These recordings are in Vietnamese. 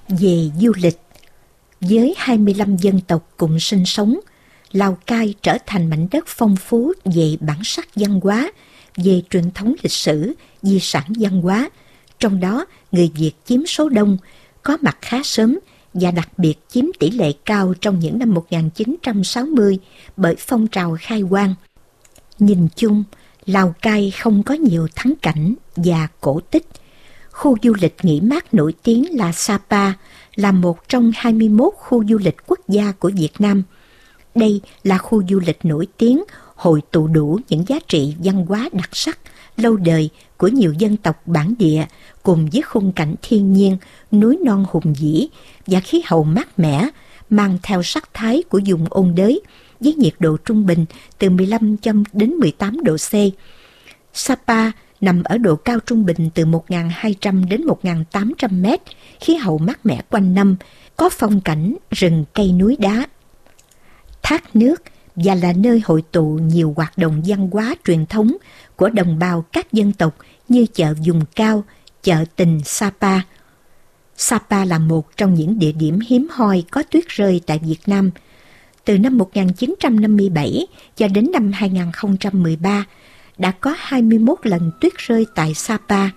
Về du lịch, với 25 dân tộc cùng sinh sống, Lào Cai trở thành mảnh đất phong phú về bản sắc văn hóa, về truyền thống lịch sử, di sản văn hóa. Trong đó, người Việt chiếm số đông, có mặt khá sớm và đặc biệt chiếm tỷ lệ cao trong những năm 1960 bởi phong trào khai quang. Nhìn chung, Lào Cai không có nhiều thắng cảnh và cổ tích. Khu du lịch nghỉ mát nổi tiếng là Sapa, là một trong 21 khu du lịch quốc gia của Việt Nam. Đây là khu du lịch nổi tiếng, hội tụ đủ những giá trị văn hóa đặc sắc, lâu đời của nhiều dân tộc bản địa, cùng với khung cảnh thiên nhiên, núi non hùng vĩ và khí hậu mát mẻ, mang theo sắc thái của vùng ôn đới, với nhiệt độ trung bình từ 15 đến 18 độ C. Sapa nằm ở độ cao trung bình từ 1.200 đến 1.800 mét, khí hậu mát mẻ quanh năm, có phong cảnh rừng cây núi đá, thác nước và là nơi hội tụ nhiều hoạt động văn hóa truyền thống của đồng bào các dân tộc như chợ vùng cao, chợ tình Sapa. Sapa là một trong những địa điểm hiếm hoi có tuyết rơi tại Việt Nam. Từ năm 1957 cho đến năm 2013, đã có 21 lần tuyết rơi tại Sapa.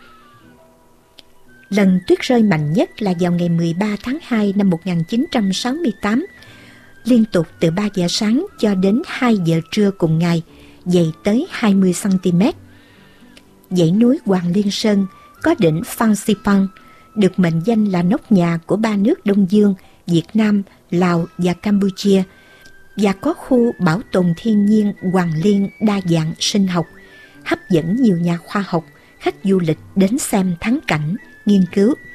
Lần tuyết rơi mạnh nhất là vào ngày 13 tháng 2 năm 1968, liên tục từ 3 giờ sáng cho đến 2 giờ trưa cùng ngày, dày tới 20 cm. Dãy núi Hoàng Liên Sơn có đỉnh Phan Xipang, được mệnh danh là nóc nhà của 3 nước Đông Dương, Việt Nam, Lào và Campuchia, và có khu bảo tồn thiên nhiên Hoàng Liên đa dạng sinh học, hấp dẫn nhiều nhà khoa học, khách du lịch đến xem thắng cảnh, nghiên cứu.